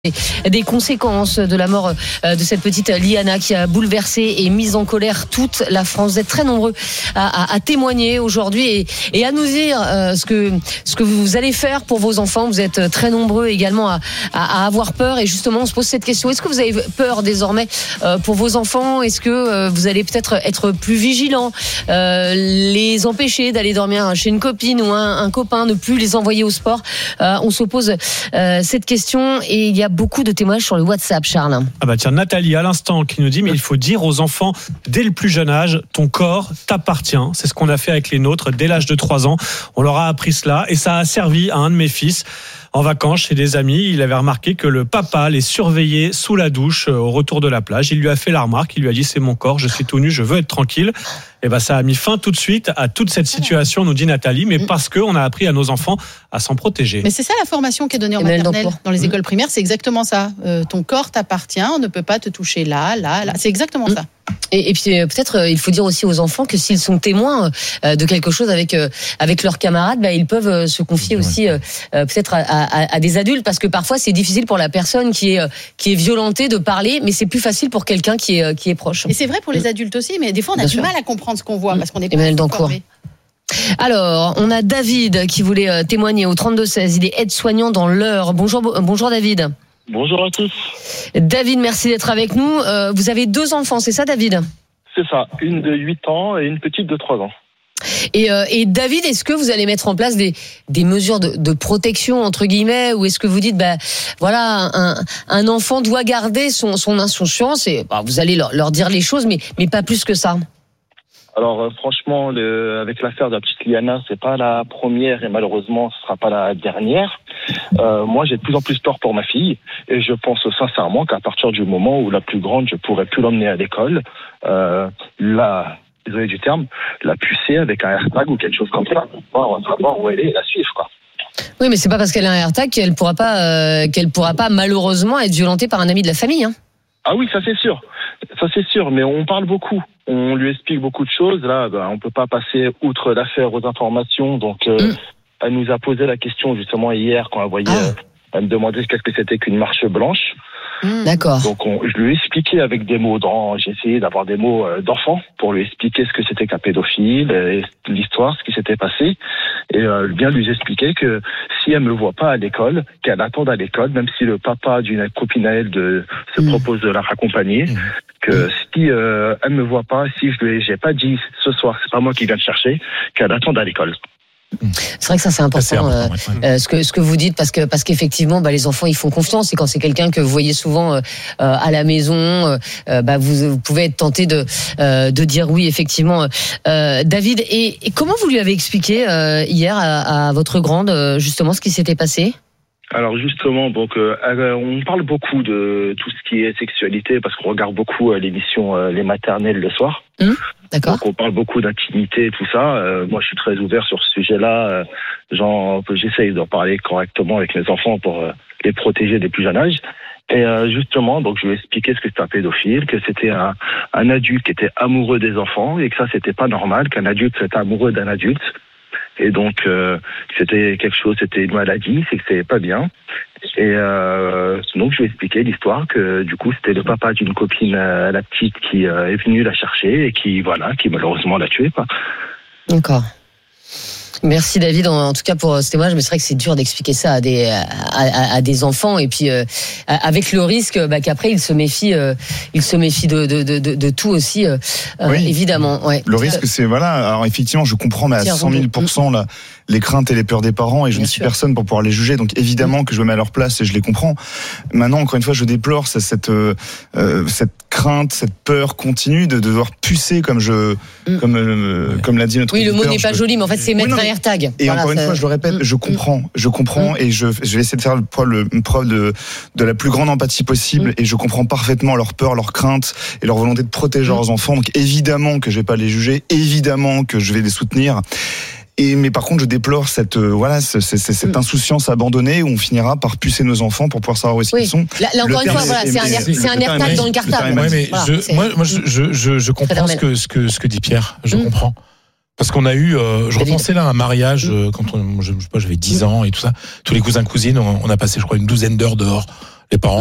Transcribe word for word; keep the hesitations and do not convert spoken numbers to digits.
Des conséquences de la mort de cette petite Liana qui a bouleversé et mis en colère toute la France. Vous êtes très nombreux à, à, à témoigner aujourd'hui et, et à nous dire euh, ce que ce que vous allez faire pour vos enfants. Vous êtes très nombreux également à, à, à avoir peur et justement on se pose cette question. Est-ce que vous avez peur désormais euh, pour vos enfants? Est-ce que euh, vous allez peut-être être plus vigilants, euh, les empêcher d'aller dormir chez une copine ou un, un copain, ne plus les envoyer au sport? euh, On se pose euh, cette question et il y a beaucoup de témoignages sur le WhatsApp, Charles. Ah bah tiens, Nathalie à l'instant qui nous dit mais il faut dire aux enfants dès le plus jeune âge, ton corps t'appartient. C'est ce qu'on a fait avec les nôtres dès l'âge de trois ans. On leur a appris cela et ça a servi à un de mes fils. En vacances chez des amis, il avait remarqué que le papa les surveillait sous la douche au retour de la plage. Il lui a fait la remarque, il lui a dit c'est mon corps, je suis tout nu, je veux être tranquille. Et ben ça a mis fin tout de suite à toute cette situation, nous dit Nathalie, mais parce qu'on a appris à nos enfants à s'en protéger. Mais c'est ça la formation qui est donnée en maternelle, dans les écoles primaires, c'est exactement ça. Euh, ton corps t'appartient, on ne peut pas te toucher là, là, là. C'est exactement ça. Et, et puis peut-être euh, il faut dire aussi aux enfants que s'ils sont témoins euh, de quelque chose avec euh, avec leurs camarades, bah, ils peuvent euh, se confier aussi euh, euh, peut-être à, à, à des adultes, parce que parfois c'est difficile pour la personne qui est euh, qui est violentée de parler, mais c'est plus facile pour quelqu'un qui est euh, qui est proche. Et c'est vrai pour les adultes aussi, mais des fois on a Bien du sûr. mal à comprendre ce qu'on voit parce qu'on est Emmanuel pas Dancourt. formé. Alors, on a David qui voulait témoigner au trente-deux seize. Il est aide-soignant dans l'Eure. Bonjour, bonjour David. Bonjour à tous. David, merci d'être avec nous. Euh, vous avez deux enfants, c'est ça David ? C'est ça, une de huit ans et une petite de trois ans. Et, euh, et David, est-ce que vous allez mettre en place des, des mesures de, de protection, entre guillemets, ou est-ce que vous dites, bah, voilà, un, un enfant doit garder son, son insouciance et bah, vous allez leur, leur dire les choses, mais, mais pas plus que ça? Alors euh, franchement, le, avec l'affaire de la petite Liana, c'est pas la première et malheureusement ce sera pas la dernière. Euh, moi, j'ai de plus en plus peur pour ma fille et je pense sincèrement qu'à partir du moment où la plus grande, je pourrais plus l'emmener à l'école, euh, la, désolé du terme, la pucer avec un AirTag ou quelque chose comme ça. On va savoir où elle est et la suivre, quoi. Oui, mais c'est pas parce qu'elle a un AirTag qu'elle pourra pas, euh, qu'elle pourra pas malheureusement être violentée par un ami de la famille, hein. Ah oui, ça c'est sûr. Ça c'est sûr, mais on parle beaucoup. On lui explique beaucoup de choses. Là, ben, on peut pas passer outre l'affaire aux informations. Donc, euh, mmh. elle nous a posé la question justement hier quand elle voyait, ah. euh, elle me demandait qu'est-ce que c'était qu'une marche blanche. Mmh. D'accord. Donc, on, je lui ai expliqué avec des mots. Dans, j'ai essayé d'avoir des mots euh, d'enfant pour lui expliquer ce que c'était qu'un pédophile, et l'histoire, ce qui s'était passé, et euh, bien lui expliquer que si elle me voit pas à l'école, qu'elle attende à l'école, même si le papa d'une copine à elle de, se mmh. propose de la raccompagner, mmh. que si euh, elle me voit pas, si je lui ai, j'ai pas dit ce soir, c'est pas moi qui viens te chercher, qu'elle attende à l'école. C'est vrai que ça c'est important, c'est important euh, ouais. euh, ce que ce que vous dites, parce que parce qu'effectivement bah, les enfants ils font confiance, et quand c'est quelqu'un que vous voyez souvent euh, euh, à la maison, euh, bah, vous, vous pouvez être tenté de euh, de dire oui effectivement. Euh, David, et, et comment vous lui avez expliqué euh, hier à, à votre grande euh, justement ce qui s'était passé? Alors justement, donc euh, on parle beaucoup de tout ce qui est sexualité parce qu'on regarde beaucoup euh, l'émission euh, Les Maternelles le soir. Mmh, d'accord. Donc on parle beaucoup d'intimité et tout ça. Euh, moi, je suis très ouvert sur ce sujet-là. Euh, genre, j'essaye d'en parler correctement avec mes enfants pour euh, les protéger des plus jeunes âges. Et euh, justement, donc je lui ai expliqué ce que c'était un pédophile, que c'était un, un adulte qui était amoureux des enfants et que ça, c'était pas normal qu'un adulte soit amoureux d'un adulte. Et donc, euh, c'était quelque chose, c'était une maladie, c'est que c'est pas bien. Et euh, donc, je lui ai expliqué l'histoire que, du coup, c'était le papa d'une copine, euh, la petite, qui euh, est venue la chercher et qui, voilà, qui malheureusement l'a tuée, quoi. D'accord. Merci David en, en tout cas pour ce témoignage, mais c'est vrai que c'est dur d'expliquer ça à des à, à, à des enfants et puis euh, avec le risque bah, qu'après ils se méfient euh, ils se méfient de de de, de, de tout aussi euh, oui. évidemment. Ouais. Le risque c'est voilà, alors effectivement je comprends mais à cent mille pour cent là les craintes et les peurs des parents et je Bien ne suis sûr. personne pour pouvoir les juger, donc évidemment que je me mets à leur place et je les comprends. Maintenant encore une fois je déplore cette cette, euh, cette crainte, cette peur continue de devoir pucer comme je mm. comme euh, ouais. comme l'a dit notre oui auditeur, le mot n'est pas je... joli mais en fait c'est mettre oui, un AirTag. Et voilà, encore ça... une fois je le répète, mm. je comprends, je comprends mm. et je je vais essayer de faire le preuve le preuve de de la plus grande empathie possible mm. et je comprends parfaitement leurs peurs, leurs craintes et leur volonté de protéger mm. leurs enfants. Donc évidemment que je vais pas les juger, évidemment que je vais les soutenir. Et, mais par contre, je déplore cette euh, voilà, ce, ce, cette insouciance abandonnée où on finira par pucer nos enfants pour pouvoir savoir où est-ce oui. qu'ils sont. Là, là encore une fois, voilà, c'est, c'est un, c'est un AirTag dans le cartable. Ouais, mais voilà, je, moi, moi, je, je, je comprends ce que, ce que, ce que dit Pierre. Je mmh. comprends. Parce qu'on a eu, euh, je repensais là à un mariage euh, quand on, je, je sais pas, j'avais dix ans et tout ça. Tous les cousins cousines, on, on a passé, je crois, une douzaine d'heures dehors. Les parents